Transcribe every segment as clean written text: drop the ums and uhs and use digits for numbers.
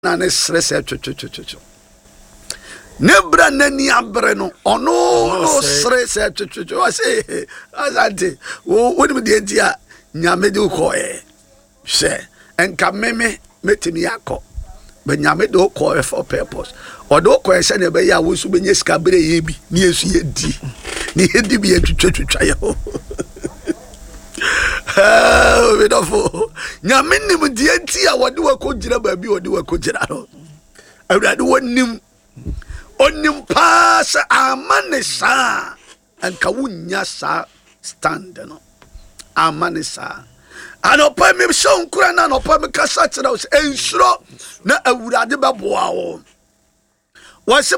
na ne stress twetwetwetwe nebra nani abre no ono no stress twetwetwe o say azante wo ni de dia nyame de ko hwe enka meme metimi yakọ be nyame de ko for purpose o do ko se na be ya wo su be nye ska bre ye bi ni esu ye di ni hedi bi twetwetwa yo Beautiful. Nyamini mudienti ya wadi wako jira baby wadi wako jira no. Awurade onim pasa amane sa anka wunya sa stand no. Amane sa. Anopa me so nkura na anopa me kasa kyerɛ wo ensuro na awurade bɛboa wo. Wase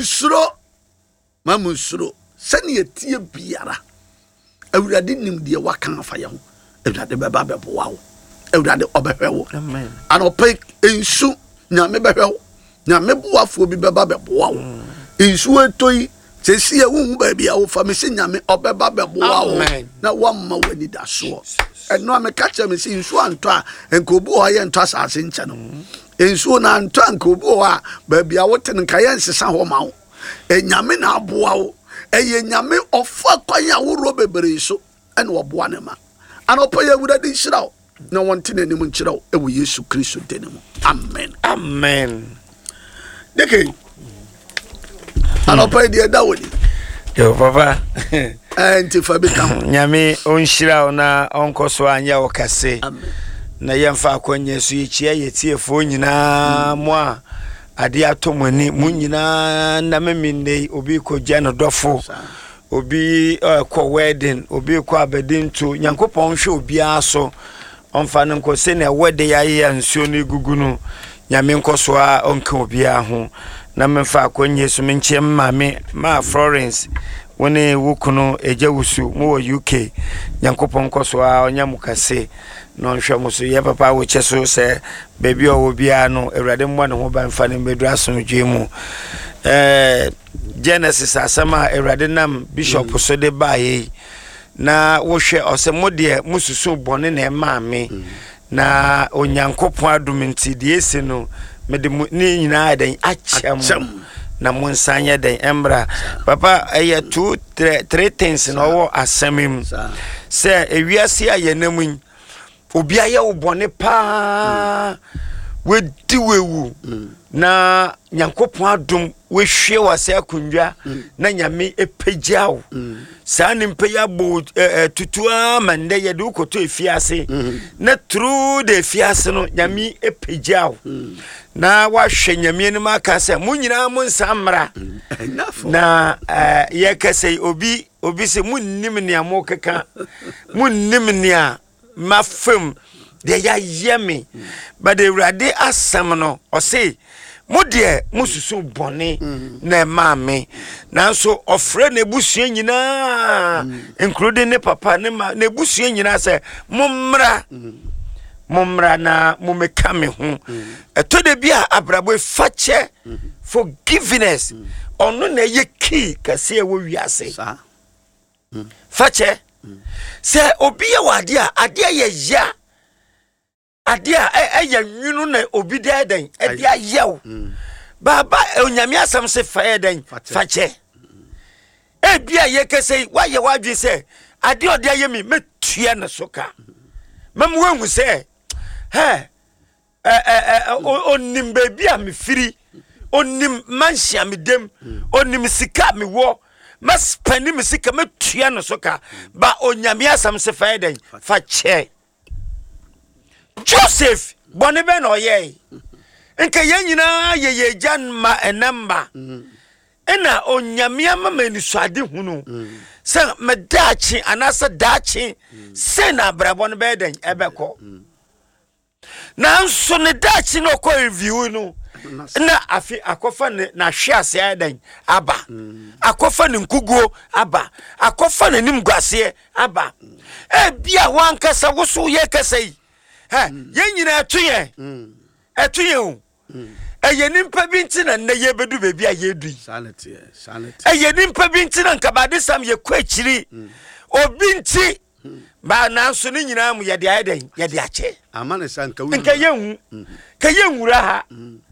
mamu nsuro sɛne etie biara. Awurade nim de waka afa ye ho. Awurade bɛba bɛboa wo. Awurade ɔbɛhwɛ wo. Amen. Anopa ensu nyame bɛhwɛ wo. Nyame boafo bi bɛba bɛboa wo. Ensu etoi sesi e wu ba bia wo fa me se nyame obeba beboa wo na wamma wani da so eno ameka cha me se nsu anto a enko obu ho ye nto asase nche no ensu na anto anko obu ho a ba bia wo ten ka ye nsesa ho ma wo enyame na aboa wo eye nyame ofa kwanya wo ro bebre so ene oboa ne ma anopo ye wurade nhira wo na wonte nanim nhira wo e wo Yesu Kristo denim amen amen deke anopa dia dawoni yo papa enti fabika nyame onhira na onkoso anya okase na yemfa akonye so yichia yetiefo nyina mo a ade atomani mu nyina na meminde obi ko jano dofo obi ko wedding obi ko abedinto nyankopon hwe obi aso onfa ne nko se na wede ya nsuo ne gugunu nyame nkoso a onka obi aho na memfa akonye so menche mame ma Florence woni wukuno ejawusu mu wo UK nyankopon koso a onyamukase no nhwemo so ye papa wo cheso se baby o bia no ewrade mwa ne ho ba mfa ne medura asomdwe mu Genesis asama ewrade nam bishop so de baye na wo hwe osemode mususu bone na mame na onyankopon aduminti de ese no mede ni nyina den acham na monsanya den embra papa aya 2-3 things no wo asamim se ewiase ayenamun obi aye wo bone pa wedi wewu na nyankopon adum we hwe wase akundwa na nyame epegiawo saa ni mpeya bo tutua mande ye du koto efiase na through the efiase no nyame epegiawo na wa hwe nyame ni maka se munyina mu nsamra na ye kase obi se munnim ne amokeka munnim ne mafem de ya yemi but the rade asam no o say modie mususu bone na maame nanso ofre na ebusua nyina including ne papa ne ma na ebusua nyina se mumra na mumeka me ho eto de bia abrabo fache forgiveness onu na ye key kase wo wiase fache se obi ye wade a ade ye ya adia eya nwunu na obi den adia yew baba onyame asam se fa den fache bia ye kese wa ye wadwe se ade ode aye mi metua na soka mem wangu se onim baby a me firi onim manhia me dem onim sika me wo maspani me sika metua na soka ba onyame asam se fa den fache Joseph bonebe no ye enka ye nyina ye jan ma enamba ena onyame amama ni suade hunu se medachi anasa dachi se na brabo no be den ebeko na nso ne dachi no ko review no na afi akofa ne na hwease adan aba akofa ne nkugo aba akofa ne nimguase aba bia wankasa woso ye kasai ye nyina atuye o eye nimpa bi ntina na ye bedu bebi a ye dui sanity eye nimpa bi ntina nkabade sam ye kwachiri obi nti ba nanso ne nyina mu ye de ayeden ye de ache amane sanka wu nka ye hu ka ye nwura ha